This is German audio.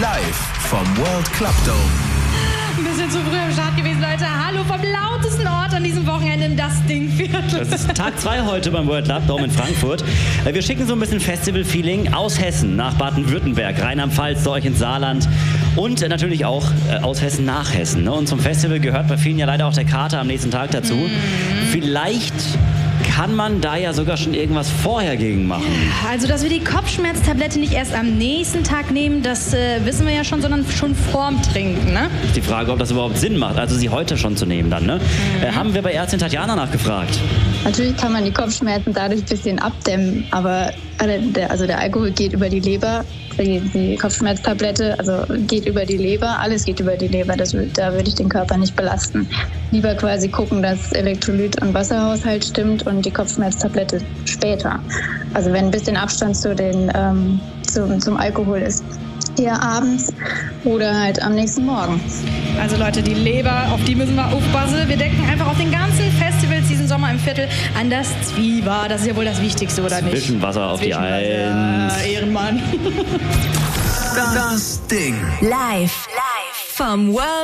Live vom World Club Dome. Ein bisschen zu früh am Start gewesen, Leute. Hallo vom lautesten Ort an diesem Wochenende im Das Ding-Viertel. Das ist Tag 2 heute beim World Club Dome in Frankfurt. Wir schicken so ein bisschen Festival-Feeling aus Hessen nach Baden-Württemberg, Rheinland-Pfalz, zu euch ins Saarland und natürlich auch aus Hessen nach Hessen. Und zum Festival gehört bei vielen ja leider auch der Kater am nächsten Tag dazu. Vielleicht kann man da ja sogar schon irgendwas vorher gegen machen. Also, dass wir die Kopfschmerztablette nicht erst am nächsten Tag nehmen, das wissen wir ja schon, sondern schon vorm Trinken, ne? Die Frage, ob das überhaupt Sinn macht, also sie heute schon zu nehmen dann, ne? Haben wir bei Ärztin Tatjana nachgefragt. Natürlich kann man die Kopfschmerzen dadurch ein bisschen abdämmen, aber der Alkohol geht über die Leber, die Kopfschmerztablette geht über die Leber, alles geht über die Leber, da würde ich den Körper nicht belasten. Lieber quasi gucken, dass Elektrolyt- und Wasserhaushalt stimmt und die Kopfschmerztablette später. Also wenn ein bisschen Abstand zum Alkohol ist. Eher abends oder halt am nächsten Morgen. Also Leute, die Leber, auf die müssen wir aufpassen. Wir denken einfach auf den ganzen Festivals diesen Sommer im Viertel an das Zwieber. Das ist ja wohl das Wichtigste, oder nicht? Zwischenwasser auf die Eins. Ehrenmann. Das Ding. Live vom World